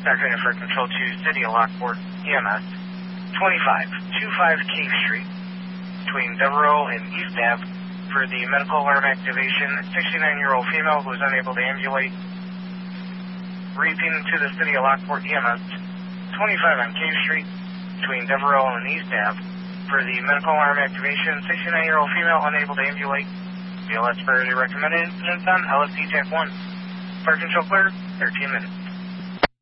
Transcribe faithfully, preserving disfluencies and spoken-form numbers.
Acronym for Control to City of Lockport E M S. twenty-five twenty-five Cave Street between Devereaux and East Ave for the medical alarm activation. sixty-nine-year-old female who is unable to ambulate. Repeating to the City of Lockport E M S. twenty-five on Cave Street between Devereaux and East Ave for the medical alarm activation. sixty-nine-year-old female unable to ambulate. B L S priority recommended. Incident on L S D Tech one. Fire control clear, thirteen minutes.